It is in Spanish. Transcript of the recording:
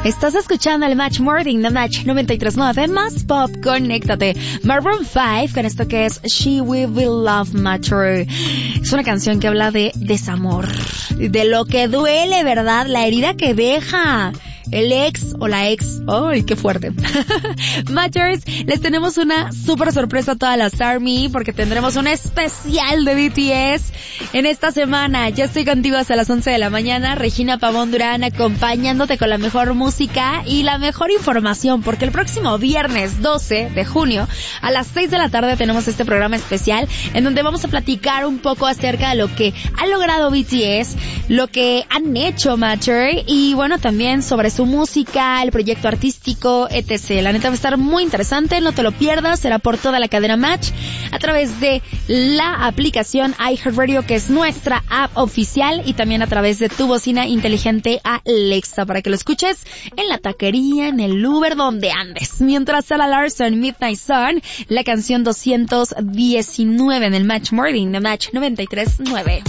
Estás escuchando el Match Morning de Match 93.9, más pop, conéctate. Maroon 5 con esto que es She Will Be Love Matter. Es una canción que habla de desamor, de lo que duele, ¿verdad? La herida que deja el ex o la ex. ¡Ay, qué fuerte! Matchers, les tenemos una súper sorpresa a todas las ARMY porque tendremos un especial de BTS en esta semana. Ya estoy contigo hasta las 11 de la mañana. Regina Pavón Durán acompañándote con la mejor música y la mejor información, porque el próximo viernes 12 de junio a las 6 de la tarde tenemos este programa especial en donde vamos a platicar un poco acerca de lo que ha logrado BTS, lo que han hecho Matcher y bueno, también sobre su música, el proyecto artístico, etc. La neta va a estar muy interesante, no te lo pierdas, será por toda la cadena Match, a través de la aplicación iHeartRadio, que es nuestra app oficial, y también a través de tu bocina inteligente Alexa, para que lo escuches en la taquería, en el Uber, donde andes. Mientras Sarah Larson, Midnight Sun, la canción 219 en el Match Morning de Match 93.9.